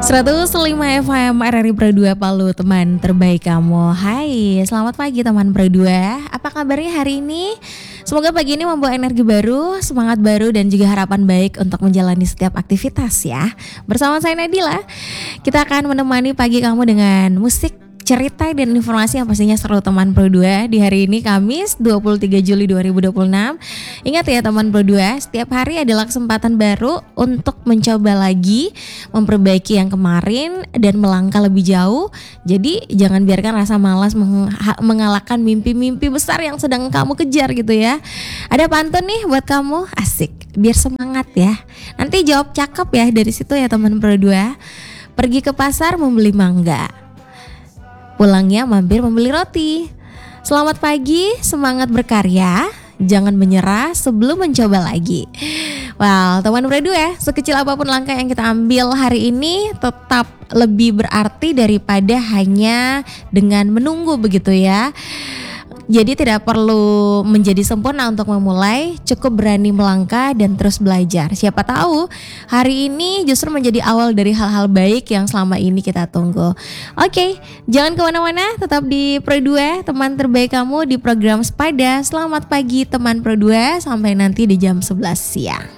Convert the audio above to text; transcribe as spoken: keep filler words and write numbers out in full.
seratus lima F M R R I Pro dua Palu, teman terbaik kamu. Hai, selamat pagi teman Pro dua. Apa kabarnya hari ini? Semoga pagi ini membawa energi baru, semangat baru dan juga harapan baik untuk menjalani setiap aktivitas ya. Bersama saya Nadila, kita akan menemani pagi kamu dengan musik, cerita dan informasi yang pastinya seru teman Pro dua di hari ini Kamis dua puluh tiga Juli dua ribu dua puluh enam. Ingat ya teman Pro dua, setiap hari adalah kesempatan baru untuk mencoba lagi, memperbaiki yang kemarin dan melangkah lebih jauh. Jadi jangan biarkan rasa malas meng- mengalahkan mimpi-mimpi besar yang sedang kamu kejar gitu ya. Ada pantun nih buat kamu, asik, biar semangat ya. Nanti jawab cakep ya dari situ ya teman Pro dua. Pergi ke pasar membeli mangga, pulangnya mampir membeli roti. Selamat pagi, semangat berkarya, jangan menyerah sebelum mencoba lagi. Wow, teman Pro dua, sekecil apapun langkah yang kita ambil hari ini tetap lebih berarti daripada hanya dengan menunggu begitu ya. Jadi tidak perlu menjadi sempurna untuk memulai, cukup berani melangkah dan terus belajar. Siapa tahu hari ini justru menjadi awal dari hal-hal baik yang selama ini kita tunggu. Oke, jangan kemana-mana, tetap di Pro dua, teman terbaik kamu di program Sepada. Selamat pagi teman Pro dua, sampai nanti di jam sebelas siang.